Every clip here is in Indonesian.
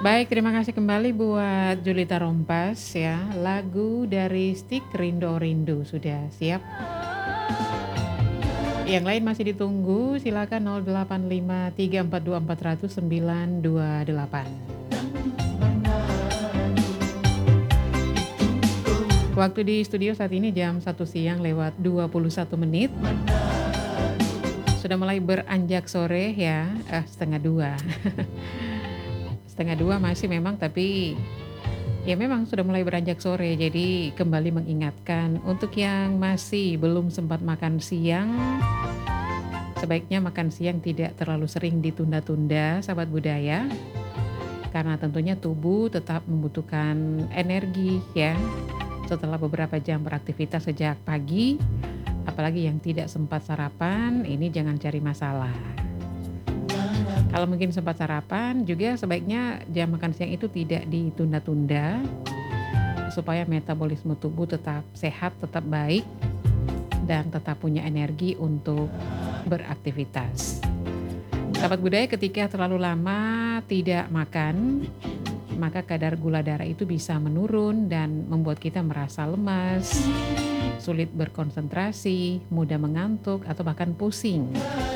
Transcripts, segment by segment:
Baik, terima kasih kembali buat Julita Rompas ya. Lagu dari Stik Rindu Rindu sudah siap. Yang lain masih ditunggu, silakan 0853424928. Waktu di studio saat ini jam 1 siang lewat 21 menit. Sudah mulai beranjak sore ya, setengah 2. Setengah 2 masih memang, tapi ya memang sudah mulai beranjak sore. Jadi kembali mengingatkan untuk yang masih belum sempat makan siang, sebaiknya makan siang tidak terlalu sering ditunda-tunda, sahabat budaya. Karena tentunya tubuh tetap membutuhkan energi ya. Setelah beberapa jam beraktivitas sejak pagi, apalagi yang tidak sempat sarapan, ini jangan cari masalah. Kalau mungkin sempat sarapan, juga sebaiknya jam makan siang itu tidak ditunda-tunda, supaya metabolisme tubuh tetap sehat, tetap baik, dan tetap punya energi untuk beraktivitas. Sahabat budaya, ketika terlalu lama tidak makan, maka kadar gula darah itu bisa menurun dan membuat kita merasa lemas, sulit berkonsentrasi, mudah mengantuk, atau bahkan pusing.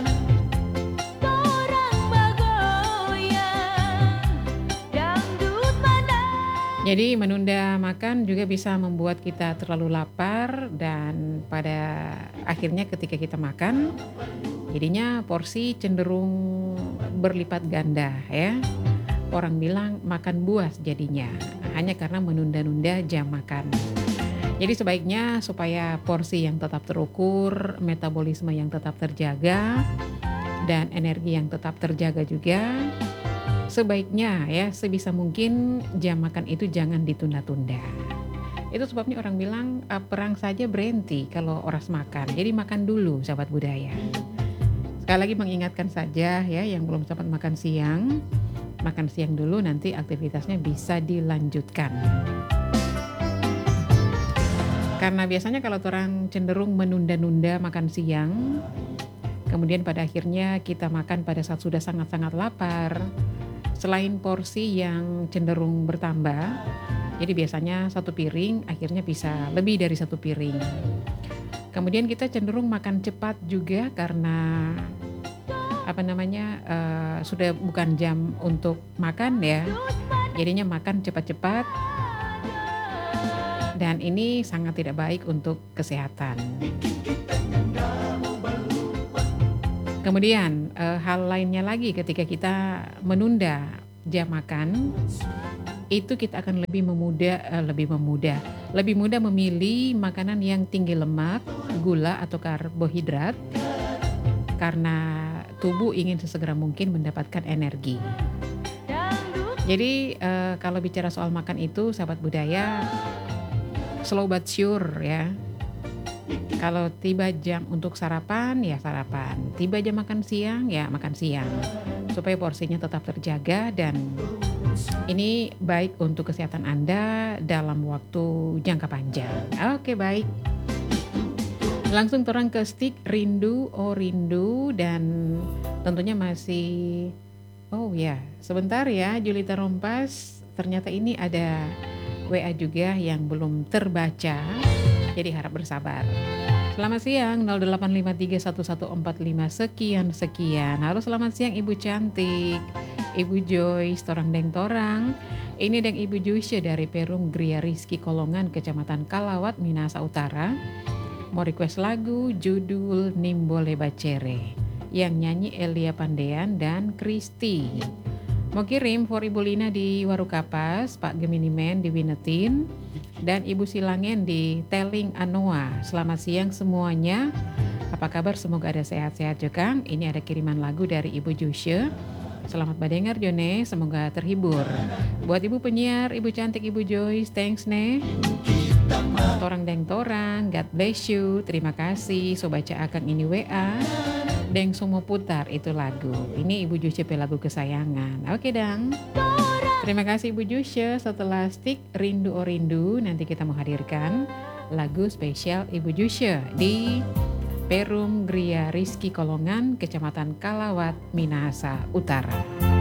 Jadi menunda makan juga bisa membuat kita terlalu lapar, dan pada akhirnya ketika kita makan, jadinya porsi cenderung berlipat ganda ya. Orang bilang makan buas jadinya, hanya karena menunda-nunda jam makan. Jadi sebaiknya supaya porsi yang tetap terukur, metabolisme yang tetap terjaga, dan energi yang tetap terjaga juga, sebaiknya ya sebisa mungkin jam makan itu jangan ditunda-tunda. Itu sebabnya orang bilang perang saja berhenti kalau oras makan. Jadi makan dulu, sahabat budaya. Sekali lagi mengingatkan saja ya, yang belum sempat makan siang, makan siang dulu, nanti aktivitasnya bisa dilanjutkan. Karena biasanya kalau orang cenderung menunda-nunda makan siang, kemudian pada akhirnya kita makan pada saat sudah sangat-sangat lapar, selain porsi yang cenderung bertambah, jadi biasanya satu piring akhirnya bisa lebih dari satu piring. Kemudian kita cenderung makan cepat juga karena sudah bukan jam untuk makan ya, jadinya makan cepat-cepat, dan ini sangat tidak baik untuk kesehatan. Kemudian hal lainnya lagi, ketika kita menunda jam makan, itu kita akan lebih mudah memilih makanan yang tinggi lemak, gula atau karbohidrat, karena tubuh ingin sesegera mungkin mendapatkan energi. Jadi kalau bicara soal makan itu, sahabat budaya, slow but sure ya. Kalau tiba jam untuk sarapan, ya sarapan. Tiba jam makan siang, ya makan siang. Supaya porsinya tetap terjaga, dan ini baik untuk kesehatan Anda dalam waktu jangka panjang. Oke, baik. Langsung terang ke Stik Rindu Oh Rindu, dan tentunya masih, sebentar ya Julita Rompas, ternyata ini ada WA juga yang belum terbaca, jadi harap bersabar. Selamat siang, 08531145 sekian. Halo, selamat siang Ibu cantik, Ibu Joyce Torang Deng Torang. Ini Deng Ibu Joyce dari Perum Gria Rizky Kolongan, Kecamatan Kalawat, Minahasa Utara. Mau request lagu judul Nimbole Bacere yang nyanyi Elia Pandean dan Kristi. Mau kirim for Ibu Lina di Warukapas, Pak Gemini Men di Winetin, dan Ibu Silangen di Teling Anoa. Selamat siang semuanya. Apa kabar? Semoga ada sehat-sehat juga. Ini ada kiriman lagu dari Ibu Jusye. Selamat badengar Jone, semoga terhibur. Buat Ibu penyiar, Ibu cantik Ibu Joyce, thanks nih. Torang Deng Torang, God bless you. Terima kasih. So baca akang ini WA. Deng semua putar itu lagu. Ini Ibu Jusye lagu kesayangan. Oke dang. Terima kasih Ibu Jusye. Setelah Stik Rindu Oh Rindu, nanti kita menghadirkan lagu spesial Ibu Jusye di Perum Gria Rizky Kolongan, Kecamatan Kalawat, Minahasa Utara.